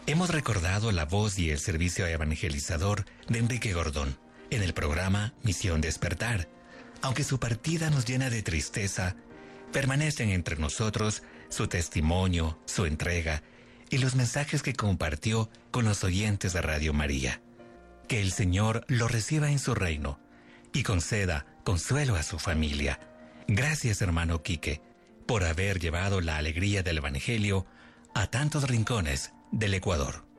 Hemos recordado la voz y el servicio evangelizador de Enrique Gordón en el programa Misión Despertar. Aunque su partida nos llena de tristeza, permanecen entre nosotros su testimonio, su entrega y los mensajes que compartió con los oyentes de Radio María. Que el Señor lo reciba en su reino y conceda consuelo a su familia. Gracias, hermano Quique, por haber llevado la alegría del Evangelio a tantos rincones del Ecuador.